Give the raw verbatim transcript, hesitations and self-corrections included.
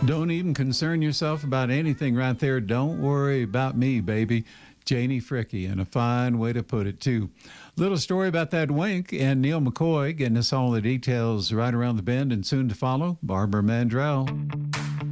Don't even concern yourself about anything right there. Don't worry about me, baby. Janie Fricke, and a fine way to put it, too. Little story about that wink, and Neil McCoy getting us all the details right around the bend, and soon to follow, Barbara Mandrell.